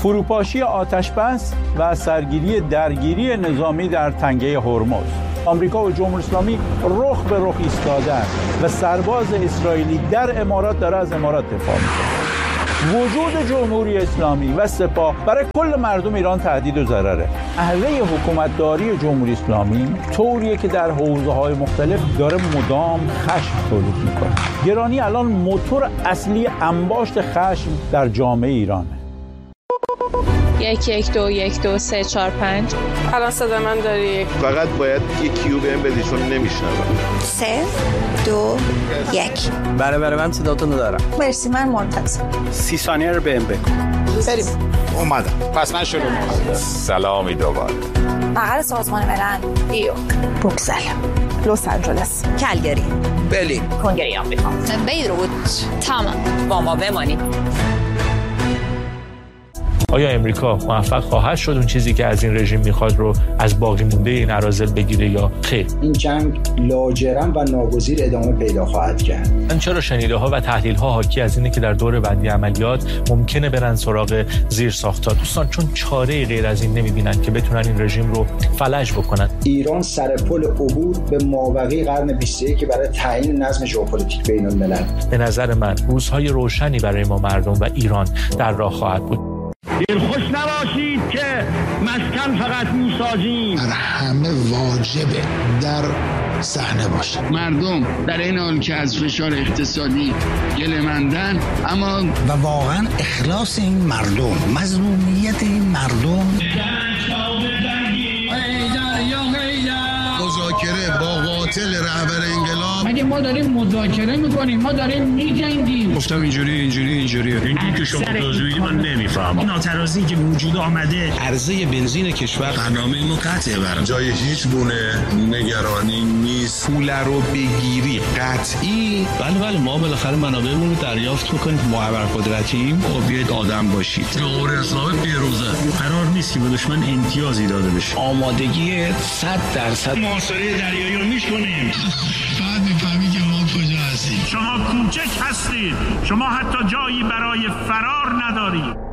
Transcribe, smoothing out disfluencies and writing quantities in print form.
فروپاشی آتش‌بس و سرگیری درگیری نظامی در تنگه هرمز. آمریکا و جمهوری اسلامی رخ به رخ ایستادند و سرباز اسرائیلی در امارات داره از امارات دفاع میکنه. وجود جمهوری اسلامی و سپاه برای کل مردم ایران تهدید و ضرره. اهله حکومتداری جمهوری اسلامی طوریه که در حوزه‌های مختلف داره مدام خشم تولید میکنه. گرانی الان موتور اصلی انباشت خشم در جامعه ایرانه. 1 1 2 1 2 3 4 5. الان صدا من داری؟ فقط باید یک کیو بهم بدی چون نمیشنوم. 3 2 1. برای من صداتون رو دارم. مرسی، من منتظر. 30 ثانیه رو بهم بگو. بریم. اومدم. پس من شروع می‌کنم. سلامی دوباره. مقر سازمان ملل، نیویورک، بروکسل، لس آنجلس، کلگری، برلین، کنگره آمریکا، بیروت، تمام. با ما بمانید. آیا امریکا موفق خواهد شد اون چیزی که از این رژیم میخواد رو از باقی مونده این اراذل بگیره یا خیر؟ این جنگ لاجرم و ناگزیر ادامه پیدا خواهد کرد. من چرا شنیده‌ها و تحلیل‌ها حاکی از اینه که در دور بعدی عملیات ممکنه برن سراغ زیرساخت‌ها. دوستان چون چاره‌ای غیر از این نمی‌بینن که بتونن این رژیم رو فلج بکنن. ایران سر پل عبور به مابقی قرن 21 برای تعیین نظم ژئوپلیتیک بین‌الملل. به نظر من روزهای روشنی برای ما مردم و ایران در راه خواهد بود. دلخوش نباشید که مسکن فقط میسازیم. همه واجبه در صحنه باشه. مردم در این حال که از فشار اقتصادی گله‌مندن، اما و واقعا اخلاص این مردم، مظلومیت این مردم. مذاکره با قاتل رهبر انقلاب. مگه ما داریم مذاکره میکنیم؟ ما داریم میجنگیم. گفتم اینجوریه. این که شما توضیحی من نمیفهمم. این ناترازی که وجود آمده، عرضه بنزین کشور برنامه ما قطعه، برام جای هیچ گونه نگرانی نیست. پول رو بگیری قطعی. بله ما بالاخره منابعمون رو دریافت بکنیم. ما ابرقدرتیم، بیاید آدم باشید. جمهوری اسلامی پیروزه. قرار نیست که به دشمن امتیازی داده بشه. آمادگی 100%. محاصره دریایی رو میشکنیم. بعد میفهمی که ما کجا هستیم. شما کوچک هستید. شما حتی جایی برای فرار ندارید.